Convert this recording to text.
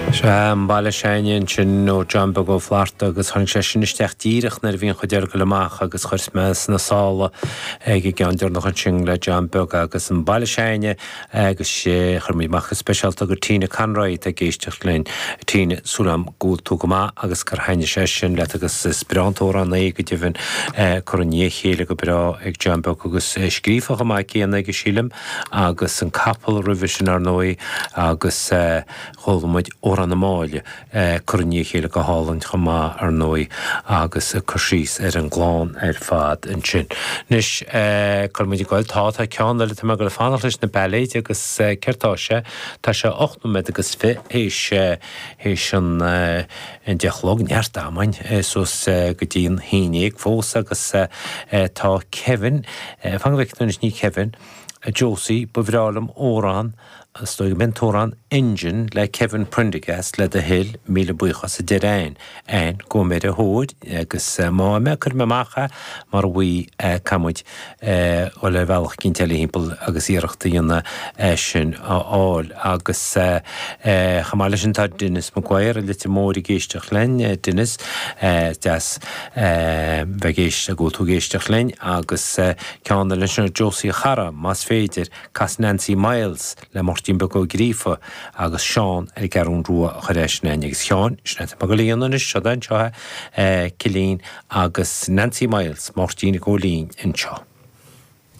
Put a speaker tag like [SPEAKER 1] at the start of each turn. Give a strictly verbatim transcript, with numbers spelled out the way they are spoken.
[SPEAKER 1] Baile Séinin sin nó John Bogo Flarta agus tháinig sé sin isteach díireach nar bhíon chuidear go leach agus chuir mes na sála ag ceantar nach an sin le John Bogo agus an Baile Séine agus sé chumíach speisialta gur tína canráid a géisteach lein tína súlam gúil túgamá agus gur haine sé sin le agus spirántóra na go dtíhann chu an níchéile go bra ag John Bogo agus scrífacha mai céanna go sílim agus an capal revision ar nói agus chomid ó an na máile chuní chéile go hálann chumá ar nói agus cosís ar an gláán ar fad an sin. Nis chu muidir gáil tátha ceanna le me go le fánach leis na bailid agus ceirtáise tá sé ochna agus fi hééis hééis an deachlog neartdámain sos go dtíon híine fós agus tá Kevin fanghhaictúnis ní Kevin Josie bhrálam órán stoi mentoran engine le Kevin Prendergast le de hill míle buchas a derein en go me de hód agus má me chur me macha mar bhui camid ó le bhealach cinn teile himpel agus íireachta dhéanana sin áil agus chamáile sin tá dunas mo gcuir le mórí géisteach lein dunas des bheith géist a gótú géisteach lein agus ceanna leis Josie chara más féidir cas Nancy Miles le mort Martin Bogo Grífa agus Seán ar garún rua a choréisna agus Seán isna mag go líon is seodain seo cilín agus Nancy Miles Martin Golín in seo.